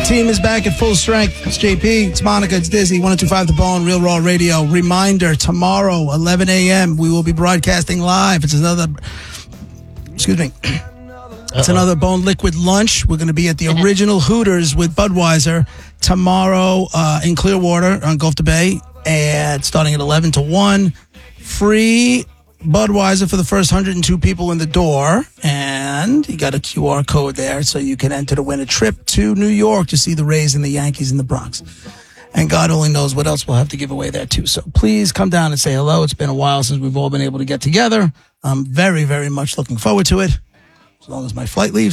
Team is back at full strength. It's JP, it's Monica, it's Dizzy, 102.5 The Bone, Real Raw Radio. Reminder, tomorrow, 11 a.m., we will be broadcasting live. It's another Bone Liquid lunch. We're going to be at the original Hooters with Budweiser tomorrow in Clearwater on Gulf to Bay, and starting at 11 to 1. Free Budweiser for the first 102 people in the door, and you got a QR code there so you can enter to win a trip to New York to see the Rays and the Yankees in the Bronx. And God only knows what else we'll have to give away there too. So please come down and say hello. It's been a while since we've all been able to get together. I'm very, very much looking forward to it, as long as my flight leaves.